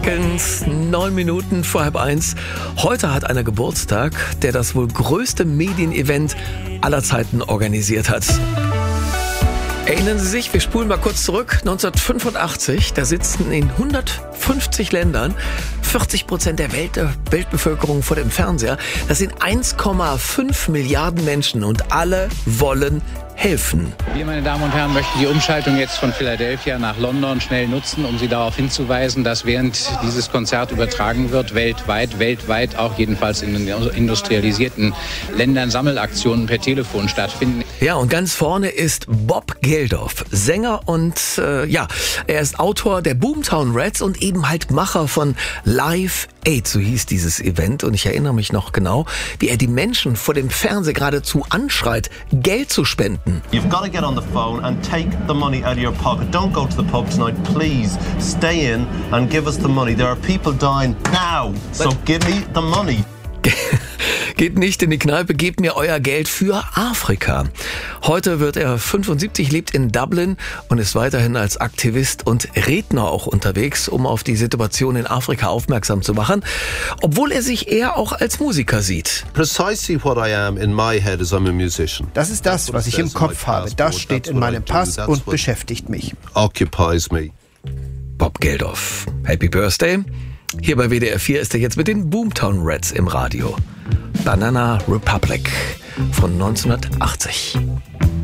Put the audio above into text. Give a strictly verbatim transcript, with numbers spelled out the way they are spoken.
Neun Minuten vor halb eins. Heute hat einer Geburtstag, der das wohl größte Medienevent aller Zeiten organisiert hat. Erinnern Sie sich, wir spulen mal kurz zurück, neunzehnhundertfünfundachtzig, da sitzen in hundertfünfzig Ländern vierzig Prozent der Welt, der Weltbevölkerung vor dem Fernseher. Das sind eins Komma fünf Milliarden Menschen und alle wollen helfen. Wir, meine Damen und Herren, möchten die Umschaltung jetzt von Philadelphia nach London schnell nutzen, um Sie darauf hinzuweisen, dass während dieses Konzert übertragen wird, weltweit, weltweit auch jedenfalls in den industrialisierten Ländern Sammelaktionen per Telefon stattfinden. Ja, und ganz vorne ist Bob Geldof, Sänger und äh, ja, er ist Autor der Boomtown Rats und eben halt Macher von Live Aid, so hieß dieses Event. Und ich erinnere mich noch genau, wie er die Menschen vor dem Fernseher geradezu anschreit, Geld zu spenden. You've got to get on the phone and take the money out of your pocket. Don't go to the pub tonight, please. Stay in and give us the money. There are people dying now, so But give me the money. Geht nicht in die Kneipe, gebt mir euer Geld für Afrika. Heute wird er fünfundsiebzig, lebt in Dublin und ist weiterhin als Aktivist und Redner auch unterwegs, um auf die Situation in Afrika aufmerksam zu machen, obwohl er sich eher auch als Musiker sieht. Precisely what I am in my head is I'm a musician. Das ist das, was ich im Kopf habe. Das steht in meinem Pass und beschäftigt mich. Occupies me. Bob Geldof. Happy Birthday. Hier bei W D R vier ist er jetzt mit den Boomtown Rats im Radio. Banana Republic von neunzehnhundertachtzig.